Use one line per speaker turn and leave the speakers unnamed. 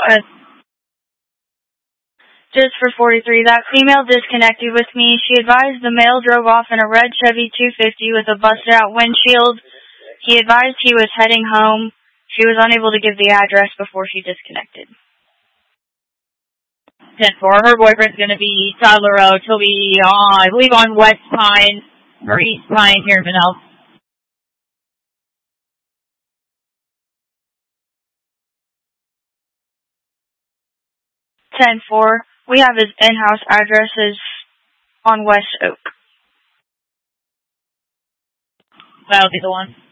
Just for 43, that female disconnected with me. She advised the male drove off in a red Chevy 250 with a busted out windshield. He advised he was heading home. She was unable to give the address before she disconnected.
10-4, her boyfriend's going to be Sadler Road. He'll be, I believe, on West Pine or East Pine here in Pinellas.
We have his in-house addresses on West Oak.
That'll be the one.